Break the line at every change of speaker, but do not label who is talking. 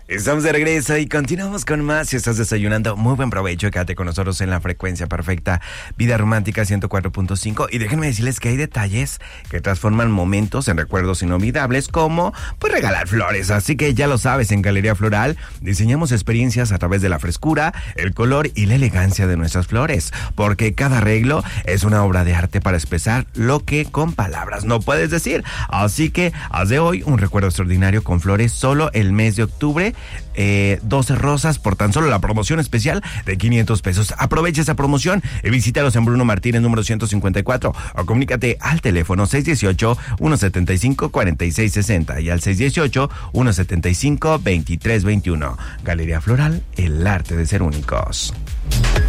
Estamos de regreso y continuamos con más. Si estás desayunando, muy buen provecho. Quédate con nosotros en la frecuencia perfecta Vida Romántica 104.5. Y déjenme decirles que hay detalles que transforman momentos en recuerdos inolvidables, como pues regalar flores. Así que ya lo sabes, en Galería Floral diseñamos experiencias a través de la frescura, el color y la elegancia de nuestras flores, porque cada arreglo es una obra de arte para expresar lo que con palabras no puedes decir. Así que haz de hoy un recuerdo extraordinario con flores solo el mes de octubre. 12 rosas por tan solo la promoción especial de 500 pesos. Aprovecha esa promoción y visítalos en Bruno Martínez número 154 o comunícate al teléfono 618-175-4660 y al 618-175-2321. Galería Floral, el arte de ser únicos.